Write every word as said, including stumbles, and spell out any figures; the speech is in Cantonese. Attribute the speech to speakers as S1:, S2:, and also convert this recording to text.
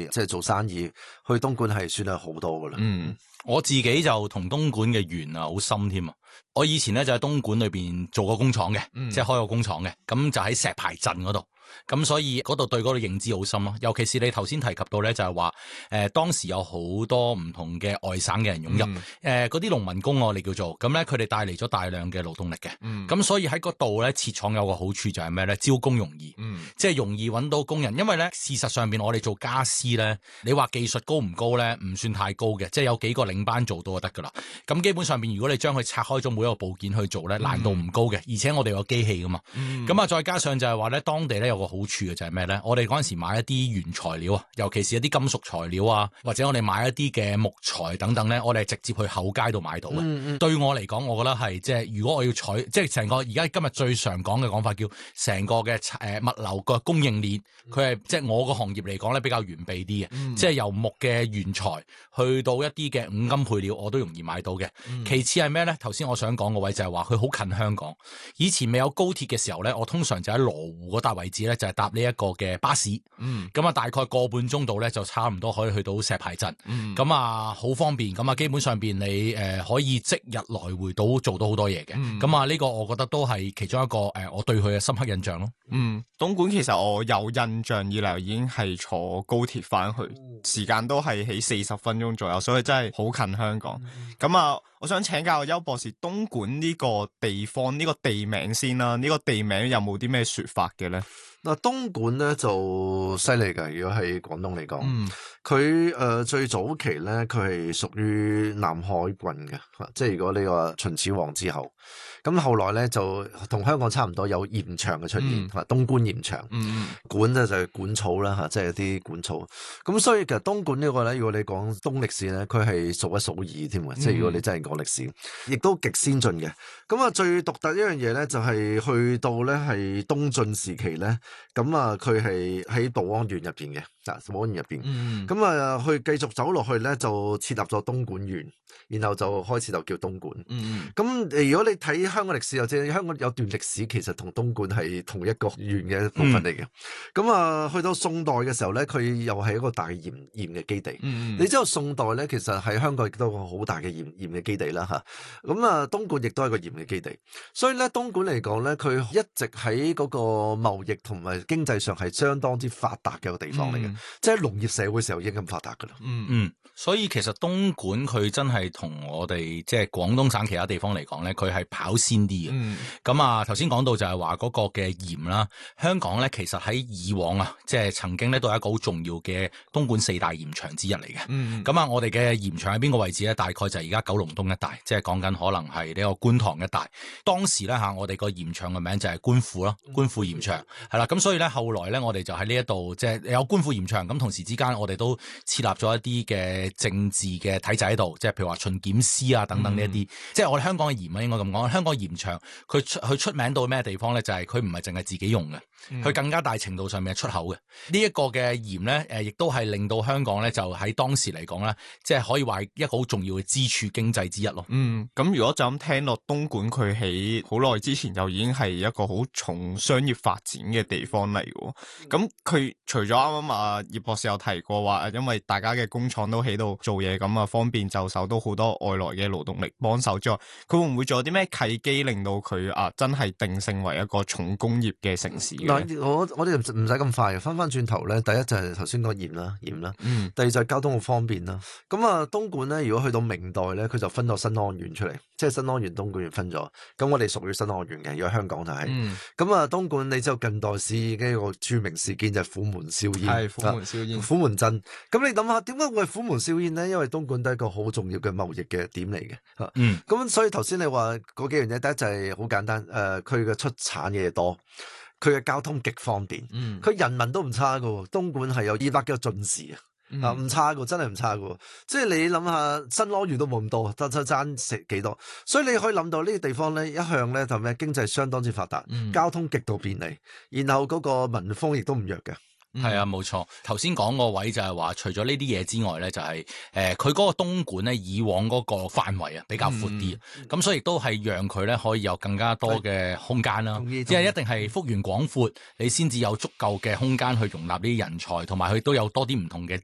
S1: 係即係做生意去東莞係算係好多噶啦。
S2: 嗯，我自己就同東莞嘅緣啊好深添啊！我以前咧就喺東莞裏邊做過工廠嘅，嗯、即係開過工廠嘅，咁就喺石排鎮嗰度。咁所以嗰度對嗰度認知好深咯，尤其是你頭先提及到咧，就係話誒當時有好多唔同嘅外省嘅人湧入，誒嗰啲農民工我哋叫做，咁咧佢哋帶嚟咗大量嘅勞動力嘅，咁、嗯、所以喺嗰度咧設廠有個好處就係咩咧？招工容易，嗯、即係容易揾到工人，因為咧事實上邊我哋做家私咧，你話技術高唔高咧？唔算太高嘅，即係有幾個領班做到就得噶啦。咁基本上邊如果你將佢拆開咗每一個部件去做咧，難度唔高嘅，而且我哋有機器噶嘛，咁啊、嗯、再加上就係話咧當地咧有個好處嘅就係咩咧？我哋嗰陣時買一啲原材料啊，尤其是一啲金屬材料啊，或者我哋買一啲嘅木材等等咧，我哋係直接去後街度買到嘅。嗯嗯對我嚟講，我覺得係即係如果我要採，即係成個而家今日最常講嘅講法叫成個嘅誒物流個供應鏈，佢係即係我個行業嚟講咧比較完備啲嘅，嗯、即係由木嘅原材去到一啲嘅五金配料，我都容易買到嘅。嗯、其次係咩咧？頭先我想講個位就係話佢好近香港。以前未有高鐵嘅時候咧，我通常就喺羅湖嗰笪位置咧，就係搭呢一個嘅巴士，咁啊、嗯、大概個半鐘度咧就差唔多可以去到石排鎮，咁啊好方便，咁啊基本上邊你誒、呃、可以即日來回到做到好多嘢嘅，咁啊呢個我覺得都係其中一個誒、呃、我對佢嘅深刻印象咯。
S3: 嗯，東莞其實我有印象以嚟已經係坐高鐵翻去，時間都係喺四十分鐘左右，所以真係好近香港。咁啊、嗯，我想請教邱博士，東莞呢個地方呢、呢個地名先啦，呢、呢個地名有冇啲咩說法嘅咧？
S1: 嗱，東莞咧就犀利㗎，如果喺廣東嚟講，佢誒、嗯呃、最早期咧，佢係屬於南海郡嘅，即係如果你話秦始皇之後，咁後來咧就同香港差唔多有鹽場嘅出現，嗯、東莞鹽場，嗯、莞咧就係莞草啦嚇，即係啲莞草。咁所以其實東莞呢個咧，如果你講東歷史咧，佢係數一數二添嘅，嗯、即係如果你真係講歷史，亦都極先進嘅。咁啊，最獨特一樣嘢咧，就係去到咧係東晉時期咧。咁啊，佢係喺寶安縣入邊嘅，啊，寶安縣入邊。咁啊、嗯，去繼續走落去咧，就設立咗東莞縣，然後就開始就叫東莞。咁、嗯、如果你睇香港歷史，或者香港有段歷史，其實同東莞係同一個縣嘅部分嚟嘅。咁啊、嗯，去到宋代嘅時候咧，佢又係一個大鹽鹽嘅基地。嗯、你知道宋代咧，其實喺香港亦都有個好大嘅鹽鹽嘅基地啦，嚇。咁啊，東莞亦都係個鹽嘅基地。所以咧，東莞嚟講咧，佢一直喺嗰個貿易同埋經濟上係相當之發達嘅一個地方嚟嘅，嗯、即係農業社會時候已經咁發達噶啦。嗯嗯，
S2: 所以其實東莞佢真係同我哋即係廣東省其他地方嚟講咧，佢係跑先啲嘅。咁、嗯、啊，頭先講到就係話嗰個嘅鹽啦，香港咧其實喺以往啊，即係曾經咧都係一個好重要嘅東莞四大鹽場之一嚟嘅。咁、嗯、啊，我哋嘅鹽場喺邊個位置咧？大概就係而家九龍東一帶，即係講緊可能係呢個觀塘一帶。當時咧吓，我哋個鹽場嘅名就係官富咯，官富鹽場係啦。咁、嗯、所以咧後來咧，我哋就喺呢一度即係有官富鹽場，咁同時之間我哋都設立咗一啲嘅政治嘅體制喺度，即係譬如話巡檢司啊等等呢一啲，嗯、即係我哋香港嘅鹽啊，應該咁講。香港鹽場佢出佢出名到咩地方咧？就係佢唔係淨係自己用嘅，佢、嗯、更加大程度上面係出口嘅。呢、這、一個嘅鹽咧，誒亦都係令到香港咧就喺當時嚟講咧，即係可以話一個好重要嘅支柱經濟之一咯。
S3: 嗯，咁如果就咁聽落，東莞佢喺好耐之前就已經係一個好重商業發展嘅地方嚟嘅。咁佢除咗啱啱啊葉博士有提過話，因為大家嘅工廠都喺度做嘢，咁啊方便就手到好多外來嘅勞動力幫手之外，佢會唔會仲有啲咩契機令到佢啊真係定性為一個重工業嘅城市嘅？
S1: 嗱，我我哋唔唔使咁快，翻翻轉頭咧，第一就係頭先講鹽啦，鹽啦，嗯，第二就係交通好方便啦。咁啊，東莞咧，如果去到明代咧，佢就分咗新安縣出嚟，即係新安縣、東莞縣分咗。咁我哋屬於新安縣嘅，如果香港就係、是，咁啊、嗯，東莞你知道近代史嘅一個著名事件就係虎門燒煙，
S3: 係虎門燒煙，
S1: 虎門鎮。咁你諗下，點解會係虎門燒煙咧？因為東莞都係一個好重要嘅貿易嘅點嚟嘅，吓、嗯，咁所以頭先你話嗰幾樣嘢，第一就係好簡單，誒、呃，佢嘅出產嘅嘢多。佢嘅交通極方便，佢、嗯、人民都唔差噶，東莞係有二百幾個進士啊，啊唔、嗯、差噶，真係唔差噶，即係你諗下新安縣都冇咁多，得得爭食幾多，所以你可以諗到呢個地方咧，一向咧就咩經濟相當之發達，嗯、交通極度便利，然後嗰個民風亦都唔弱嘅。
S2: 係啊，冇錯。頭先講個位就係話，除咗呢啲嘢之外咧，就係誒佢嗰個東莞咧，以往嗰個範圍啊比較闊啲，咁、嗯、所以亦都係讓佢咧可以有更加多嘅空間啦。即係一定係幅員廣闊，你先至有足夠嘅空間去容納呢啲人才，同埋佢都有多啲唔同嘅